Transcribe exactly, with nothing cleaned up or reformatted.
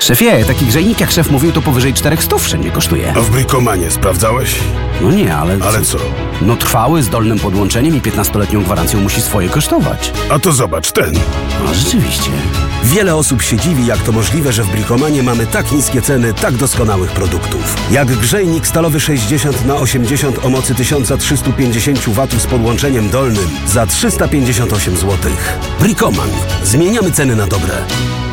Szefie, taki grzejnik jak szef mówił, to powyżej czterech stów wszędzie kosztuje. A w Bricomanie sprawdzałeś? No nie, ale... Ale co? No trwały, z dolnym podłączeniem i piętnastoletnią gwarancją musi swoje kosztować. A to zobacz, ten. A rzeczywiście. Wiele osób się dziwi, jak to możliwe, że w Bricomanie mamy tak niskie ceny tak doskonałych produktów. Jak grzejnik stalowy sześćdziesiąt na osiemdziesiąt o mocy tysiąc trzysta pięćdziesiąt watów z podłączeniem dolnym za trzysta pięćdziesiąt osiem złotych. Bricoman. Zmieniamy ceny na dobre.